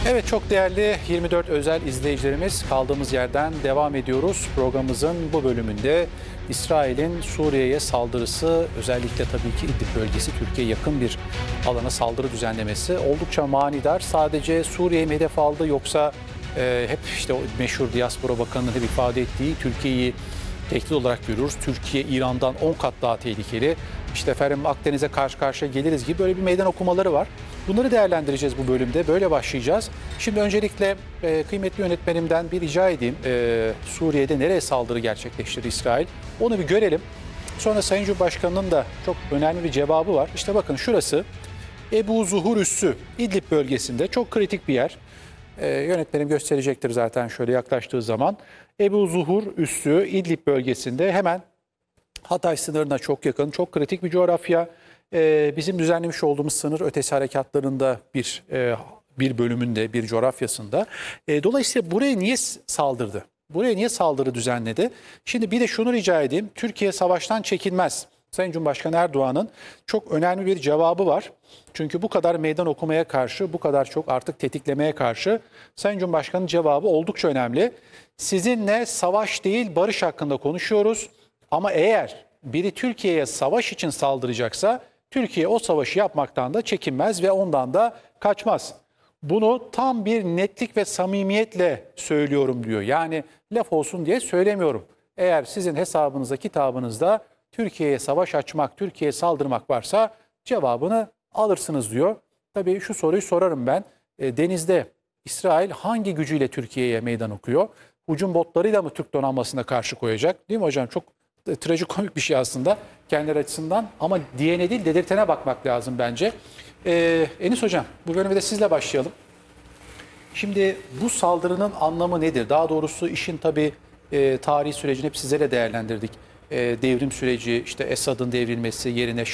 Evet, çok değerli 24 özel izleyicilerimiz, kaldığımız yerden devam ediyoruz. Programımızın bu bölümünde İsrail'in Suriye'ye saldırısı, özellikle tabii ki İdlib bölgesi, Türkiye'ye yakın bir alana saldırı düzenlemesi oldukça manidar. Sadece Suriye'yi mi hedef aldı, yoksa hep işte o meşhur Diaspora Bakanı'nın hep ifade ettiği Türkiye'yi tehdit olarak görüyoruz. Türkiye İran'dan 10 kat daha tehlikeli. İşte efendim Akdeniz'e karşı karşıya geliriz gibi böyle bir meydan okumaları var. Bunları değerlendireceğiz bu bölümde. Böyle başlayacağız. Şimdi öncelikle kıymetli yönetmenimden bir rica edeyim. Suriye'de nereye saldırı gerçekleştirdi İsrail? Onu bir görelim. Sonra Sayın Cumhurbaşkanı'nın da çok önemli bir cevabı var. İşte bakın şurası Ebu Zuhur Üssü, İdlib bölgesinde çok kritik bir yer. Yönetmenim gösterecektir zaten şöyle yaklaştığı zaman. Ebu Zuhur Üssü, İdlib bölgesinde hemen Hatay sınırına çok yakın, çok kritik bir coğrafya. Bizim düzenlemiş olduğumuz sınır ötesi harekatlarında bir bölümünde, bir coğrafyasında. Dolayısıyla buraya niye saldırdı? Buraya niye saldırı düzenledi? Şimdi bir de şunu rica edeyim. Türkiye savaştan çekinmez. Sayın Cumhurbaşkanı Erdoğan'ın çok önemli bir cevabı var. Çünkü bu kadar meydan okumaya karşı, bu kadar çok artık tetiklemeye karşı Sayın Cumhurbaşkanı'nın cevabı oldukça önemli. Sizinle savaş değil barış hakkında konuşuyoruz. Ama eğer biri Türkiye'ye savaş için saldıracaksa Türkiye o savaşı yapmaktan da çekinmez ve ondan da kaçmaz. Bunu tam bir netlik ve samimiyetle söylüyorum diyor. Yani laf olsun diye söylemiyorum. Eğer sizin hesabınızda, kitabınızda Türkiye'ye savaş açmak, Türkiye'ye saldırmak varsa cevabını alırsınız diyor. Tabii şu soruyu sorarım ben. Denizde İsrail hangi gücüyle Türkiye'ye meydan okuyor? Hücum botlarıyla mı Türk donanmasına karşı koyacak? Değil mi hocam? Çok trajikomik bir şey aslında kendileri açısından. Ama diyene değil dedirtene bakmak lazım bence. Enis hocam, bu bölümde de sizle başlayalım. Şimdi bu saldırının anlamı nedir? Daha doğrusu işin tabii tarihi sürecini hep sizlere değerlendirdik. Devrim süreci, işte Esad'ın devrilmesi yerine